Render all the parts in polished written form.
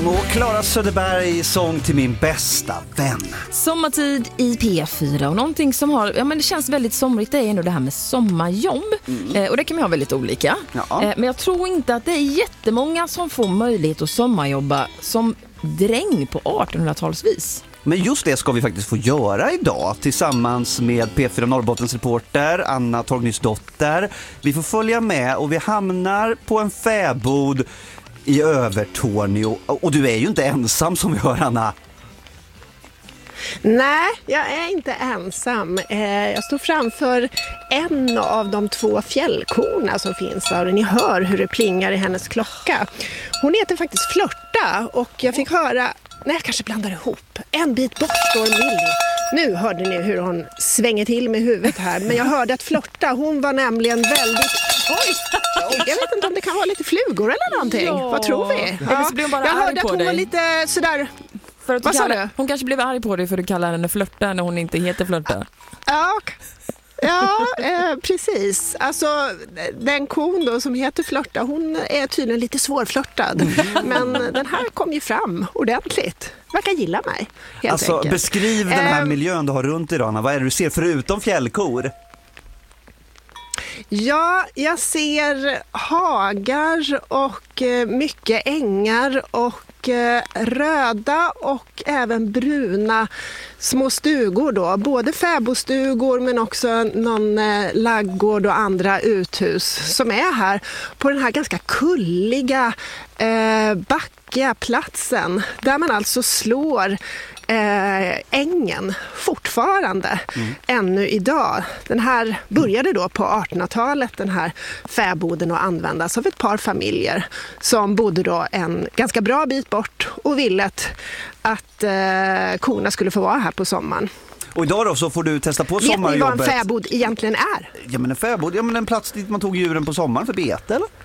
Och Clara Söderberg, sång till min bästa vän. Sommartid i P4 och någonting som har, men det känns väldigt somrigt är ändå det här med sommarjobb. Och det kan man ha väldigt olika. Ja. Men jag tror inte att det är jättemånga som får möjlighet att sommarjobba som dräng på 1800-talsvis. Men just det ska vi faktiskt få göra idag tillsammans med P4 Norrbottens reporter Anna Torgnysdotter. Vi får följa med och vi hamnar på en fäbod i Övertorneå. Och du är ju inte ensam som vi hör, Anna. Nej, jag är inte ensam. Jag står framför en av de 2 fjällkorna som finns där och ni hör hur det plingar i hennes klocka. Hon heter faktiskt Flörta och jag fick höra, nej jag kanske blandar ihop, en bit bort står Millie. Nu hörde ni hur hon svänger till med huvudet här, men jag hörde att Flörta, hon var nämligen väldigt... Oj, jag vet inte om det kan vara lite flugor eller någonting. Ja. Vad tror vi? Eller så blev hon bara jag arg hörde på att hon dig. var lite sådär... För att Vad sa du? Hon kanske blev arg på dig för att du kallar henne Flörta när hon inte heter Flörta. Ja, precis. Alltså, den kon då som heter Flörta, hon är tydligen lite svårflörtad. Men den här kom ju fram ordentligt. Verkar gilla mig, helt Alltså, enkelt. beskriv den här miljön du har runt dig, Anna. Vad är det du ser förutom fjällkor? Ja, jag ser hagar och mycket ängar och röda och även bruna små stugor då. Både fäbodstugor men också någon laggård och andra uthus som är här på den här ganska kulliga backiga platsen där man alltså slår ängen fortfarande ännu idag. Den här började då på 1800-talet, den här fäboden, att användas av ett par familjer som bodde då en ganska bra bit bort och ville att korna skulle få vara här på sommaren. Och idag då så får du testa på Vet ni sommarjobbet. vad en fäbod egentligen är? Ja, men en fäbod, ja men en plats dit man tog djuren på sommaren för bete, eller?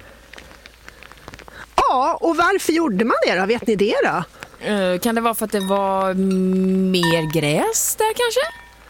Ja, och varför gjorde man det då? Vet ni det då? Kan det vara för att det var mer gräs där kanske?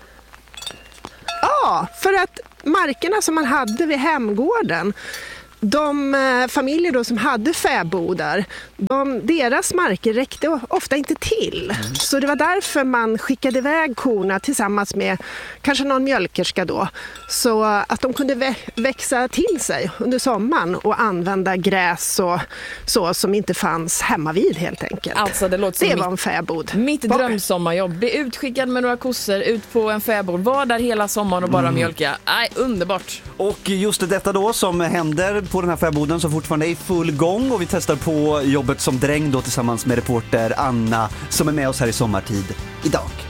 Ja, för att markerna som man hade vid hemgården, de familjer då som hade fäbodar, deras marker räckte ofta inte till. Så det var därför man skickade iväg korna tillsammans med kanske någon mjölkerska då. Så att de kunde växa till sig under sommaren och använda gräs och så som inte fanns hemma vid helt enkelt. Alltså, det låter som det var en fäbod. Mitt drömsommarjobb. Bli utskickad med några kossor ut på en fäbod. Var där hela sommaren och bara mjölka. Nej, underbart. Och just detta då som händer på den här fäboden som fortfarande är i full gång och vi testar på jobbet som dräng då tillsammans med reporter Anna som är med oss här i sommartid idag.